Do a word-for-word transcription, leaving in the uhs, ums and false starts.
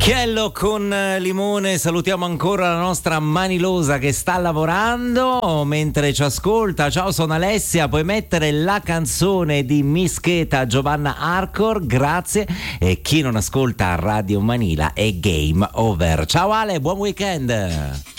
Chiello con limone, salutiamo ancora la nostra Manilosa che sta lavorando mentre ci ascolta. Ciao, sono Alessia, puoi mettere la canzone di Mischeta Giovanna Arcor, grazie. E chi non ascolta Radio Manila è game over. Ciao Ale, buon weekend.